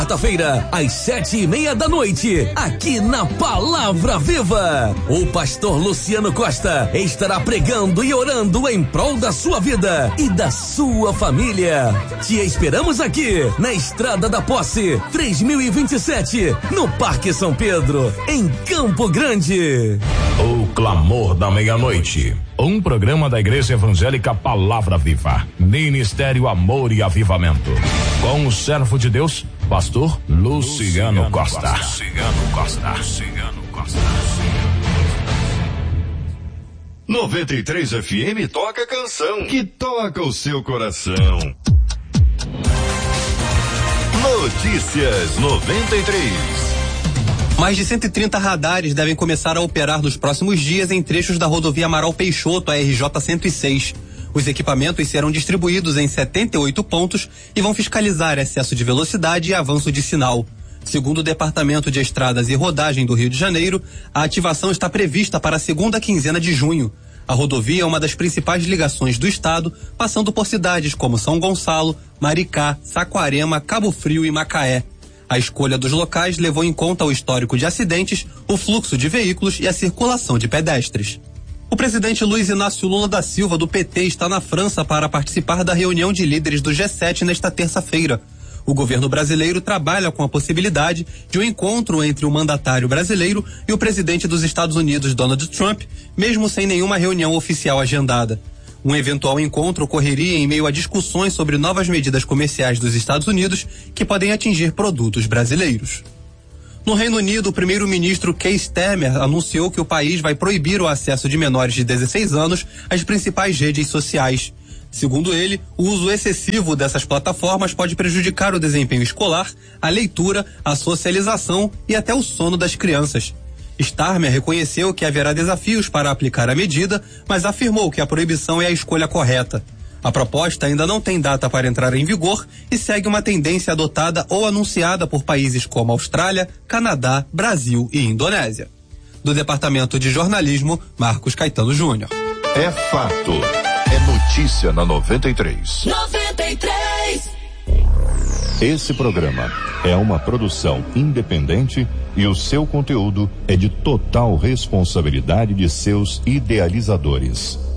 Quarta-feira, às 7:30 da noite, aqui na Palavra Viva, o pastor Luciano Costa estará pregando e orando em prol da sua vida e da sua família. Te esperamos aqui, na Estrada da Posse, 3027, no Parque São Pedro, em Campo Grande. O Clamor da Meia-Noite, um programa da Igreja Evangélica Palavra Viva, Ministério Amor e Avivamento, com o servo de Deus, pastor Luciano Costa. 93 FM toca canção que toca o seu coração. Notícias 93. Mais de 130 radares devem começar a operar nos próximos dias em trechos da rodovia Amaral Peixoto, a RJ 106. Os equipamentos serão distribuídos em 78 pontos e vão fiscalizar excesso de velocidade e avanço de sinal. Segundo o Departamento de Estradas e Rodagem do Rio de Janeiro, a ativação está prevista para a segunda quinzena de junho. A rodovia é uma das principais ligações do estado, passando por cidades como São Gonçalo, Maricá, Saquarema, Cabo Frio e Macaé. A escolha dos locais levou em conta o histórico de acidentes, o fluxo de veículos e a circulação de pedestres. O presidente Luiz Inácio Lula da Silva, do PT, está na França para participar da reunião de líderes do G7 nesta terça-feira. O governo brasileiro trabalha com a possibilidade de um encontro entre o mandatário brasileiro e o presidente dos Estados Unidos, Donald Trump, mesmo sem nenhuma reunião oficial agendada. Um eventual encontro ocorreria em meio a discussões sobre novas medidas comerciais dos Estados Unidos que podem atingir produtos brasileiros. No Reino Unido, o primeiro-ministro Keir Starmer anunciou que o país vai proibir o acesso de menores de 16 anos às principais redes sociais. Segundo ele, o uso excessivo dessas plataformas pode prejudicar o desempenho escolar, a leitura, a socialização e até o sono das crianças. Starmer reconheceu que haverá desafios para aplicar a medida, mas afirmou que a proibição é a escolha correta. A proposta ainda não tem data para entrar em vigor e segue uma tendência adotada ou anunciada por países como Austrália, Canadá, Brasil e Indonésia. Do Departamento de Jornalismo, Marcos Caetano Júnior. É fato. É notícia na 93. 93. Esse programa é uma produção independente e o seu conteúdo é de total responsabilidade de seus idealizadores.